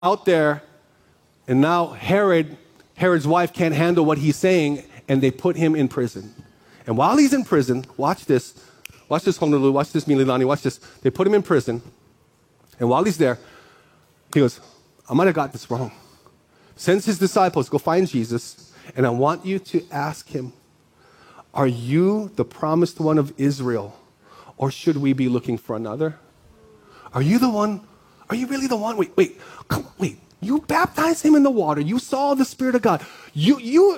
out there, and now Herod's wife can't handle what he's saying, and they put him in prison. And while he's in prison, watch this, Honolulu, watch this, Mililani, watch this. They put him in prison, and while he's there, he goes, I might have got this wrong. Sends his disciples, go find Jesus, and I want you to ask him, are you the promised one of Israel, or should we be looking for another? Are you the one? Are you really the one? Wait. You baptized him in the water. You saw the Spirit of God. You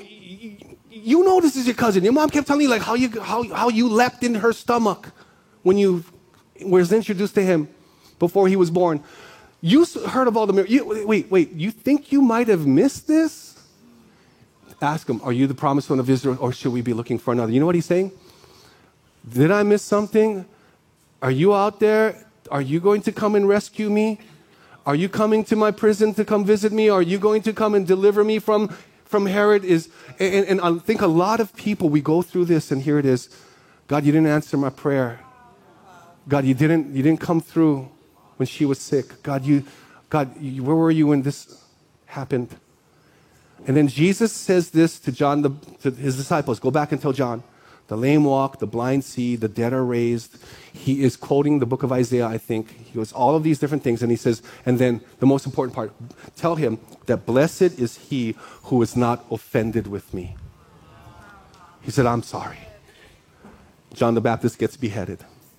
know this is your cousin. Your mom kept telling you like how you leapt in her stomach when you was introduced to him before he was born. You heard of all the miracles. Wait. You think you might have missed this? Ask him, are you the promised one of Israel, or should we be looking for another? You know what he's saying? Did I miss something? Are you out there? Are you going to come and rescue me? Are you coming to my prison to come visit me? Are you going to come and deliver me from Herod? And I think a lot of people, we go through this, and here it is. God, you didn't answer my prayer. God, you didn't come through when she was sick. God, where were you when this happened? And then Jesus says this to John, to his disciples. Go back and tell John. The lame walk, the blind see, the dead are raised. He is quoting the book of Isaiah, I think. He goes all of these different things, and he says, and then the most important part, tell him that blessed is he who is not offended with me. He said, I'm sorry. John the Baptist gets beheaded.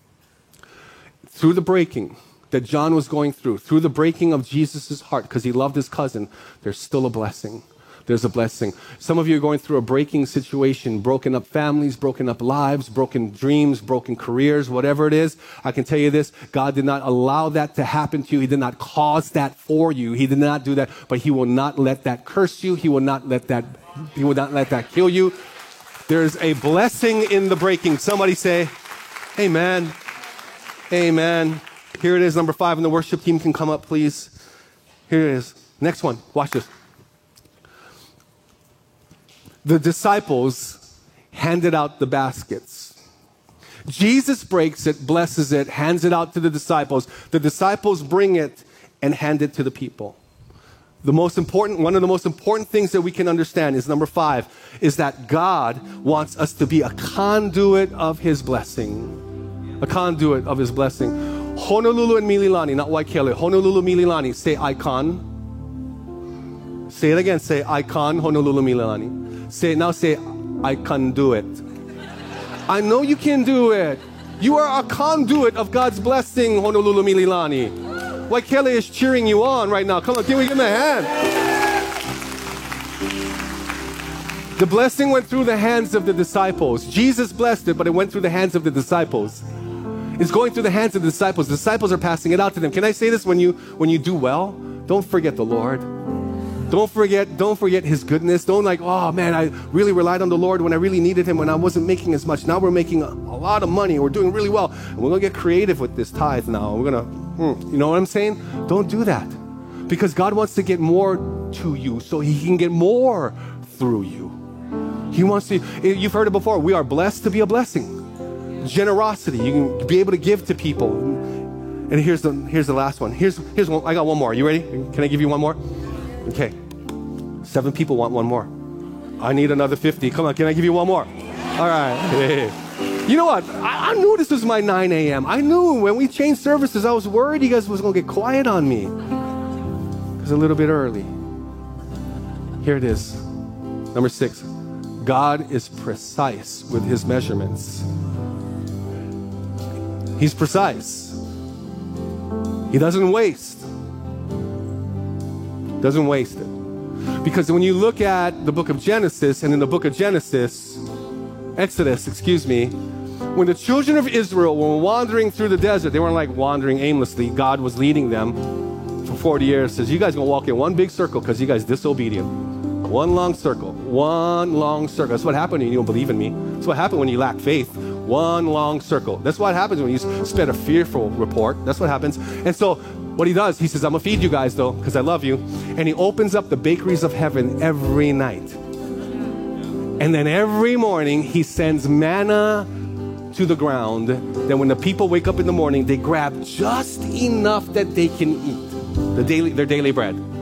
Through the breaking that John was going through the breaking of Jesus' heart, because he loved his cousin, there's still a blessing. There's a blessing. Some of you are going through a breaking situation, broken up families, broken up lives, broken dreams, broken careers, whatever it is. I can tell you this, God did not allow that to happen to you. He did not cause that for you. He did not do that, but he will not let that curse you. He will not let that kill you. There's a blessing in the breaking. Somebody say, amen. Amen. Here it is, number 5, and the worship team can come up, please. Here it is. Next one. Watch this. The disciples handed out the baskets. Jesus breaks it, blesses it, hands it out to the disciples. The disciples bring it and hand it to the people. One of the most important things that we can understand is number 5, is that God wants us to be a conduit of his blessing. A conduit of his blessing. Honolulu and Mililani, not Waikele. Honolulu, Mililani, say icon. Say it again, say icon, Honolulu, Mililani. Say, I can do it. I know you can do it. You are a conduit of God's blessing, Honolulu, Mililani. Waikele is cheering you on right now. Come on, can we give him a hand? The blessing went through the hands of the disciples. Jesus blessed it, but it went through the hands of the disciples. It's going through the hands of the disciples. The disciples are passing it out to them. Can I say this? When you do well, don't forget the Lord. Don't forget his goodness. Don't oh man, I really relied on the Lord when I really needed him, when I wasn't making as much. Now we're making a lot of money. We're doing really well. And we're going to get creative with this tithe now. We're going to, you know what I'm saying? Don't do that. Because God wants to get more to you so he can get more through you. He wants to, you've heard it before, we are blessed to be a blessing. Generosity, you can be able to give to people. And here's the last one. Here's one. I got one more. Are you ready? Can I give you one more? Okay. 7 people want one more. I need another 50. Come on, can I give you one more? All right. Hey. You know what? I knew this was my 9 a.m. I knew when we changed services, I was worried you guys was going to get quiet on me. It was a little bit early. Here it is. Number 6. God is precise with his measurements. He's precise. He doesn't waste. Doesn't waste it. Because when you look at the book of Genesis, and in the book of Exodus, when the children of Israel were wandering through the desert, they weren't like wandering aimlessly. God was leading them for 40 years. Says, you guys gonna walk in one big circle because you guys disobedient. One long circle. That's what happened when you don't believe in me. That's what happened when you lack faith. One long circle. That's what happens when you spread a fearful report. That's what happens. And so what he does, he says, I'm going to feed you guys though, because I love you. And he opens up the bakeries of heaven every night. And then every morning, he sends manna to the ground. Then when the people wake up in the morning, they grab just enough that they can eat. their daily bread.